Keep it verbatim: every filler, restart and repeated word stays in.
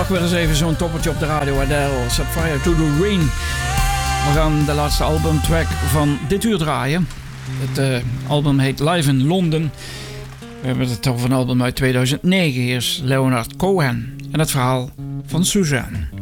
Nog weer eens even zo'n toppertje op de radio. Adele, Set Fire to the Rain. We gaan de laatste albumtrack van dit uur draaien. Het uh, album heet Live in London. We hebben het over een album uit tweeduizend negen. Hier is Leonard Cohen en het verhaal van Suzanne.